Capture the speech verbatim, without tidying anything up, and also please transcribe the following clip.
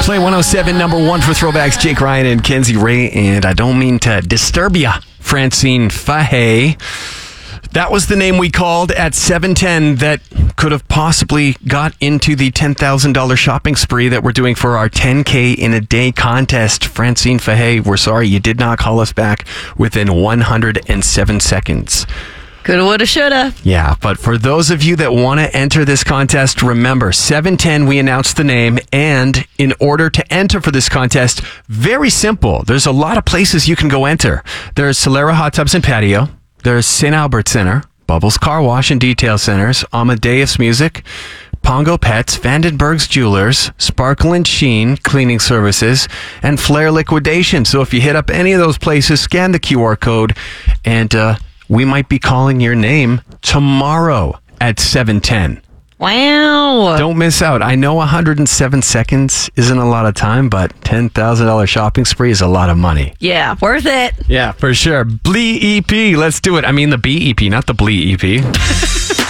Play one oh seven, number one for throwbacks, Jake Ryan and Kenzie Ray. And I don't mean to disturb ya, Francine Fahey. That was the name we called at seven ten that could have possibly got into the ten thousand dollars shopping spree that we're doing for our ten K in a day contest. Francine Fahey, we're sorry you did not call us back within one hundred seven seconds. Coulda, woulda, shoulda. Yeah, but for those of you that want to enter this contest, remember, seven ten, we announced the name, and in order to enter for this contest, very simple. There's a lot of places you can go enter. There's Solera Hot Tubs and Patio. There's Saint Albert Center, Bubbles Car Wash and Detail Centers, Amadeus Music, Pongo Pets, Vandenberg's Jewelers, Sparkle and Sheen Cleaning Services, and Flair Liquidation. So if you hit up any of those places, scan the Q R code, and uh, we might be calling your name tomorrow at seven ten. Wow. Don't miss out. I know one hundred seven seconds isn't a lot of time, but ten thousand dollars shopping spree is a lot of money. Yeah, worth it. Yeah, for sure. Blee E P. Let's do it. I mean the B E P, not the Blee E P.